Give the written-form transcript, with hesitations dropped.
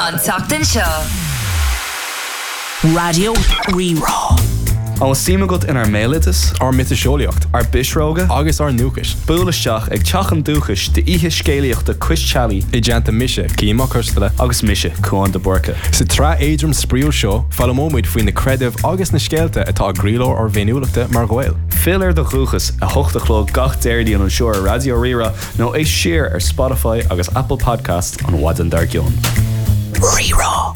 An tseachtain seo. Radio Rerá. An síime go in ar mélitas, ar mitiseolaíocht, ar bisróga, agus ar núchas. Búlaisteach ag teachan dúchas de ihe scéalaíochta Chris Challey I deanta mise, címa chustala, agus mise Cuan de Borca. Sa tra éidrim spríúil seo, fallamóid faoin na credibh agus na scéalta atá gríló ar bhéniúlachta mar ghail. Filar de chuchas a hochtachló gach déirdí an seoir Radio Rira nó é siar ar Spotify agus Apple Podcast an Wadan Dargion. Rerá.